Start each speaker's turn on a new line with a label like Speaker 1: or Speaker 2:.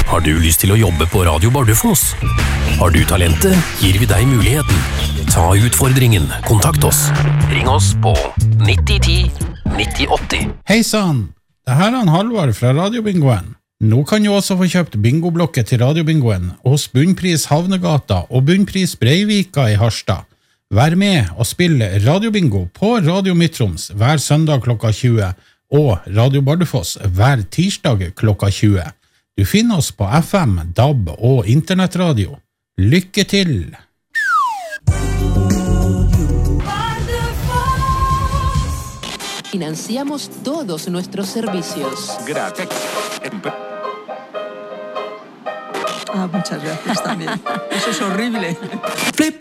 Speaker 1: Har du lyst til å jobbe på Radio Bardufoss? Har du talentet, gir vi deg muligheten. Ta utfordringen, kontakt oss. Ring oss på 9010 9080.
Speaker 2: Hei sann, det her er Halvard fra Radiobingoen. Nå kan du også få kjøpt bingoblokket til Radiobingoen hos Bunnpris Havnegata og Bunnpris Breivika i Harstad. Vær med og spill Radiobingo på Radio Midtroms hver søndag klokka 20 og Radio Bardufoss hver tirsdag klokka 20. Du finner oss på FM, DAB og internettradio. Lykke til!
Speaker 3: Financiamos todos nuestros servicios.
Speaker 4: Gracias.
Speaker 5: Muchas gracias también. Eso es horrible.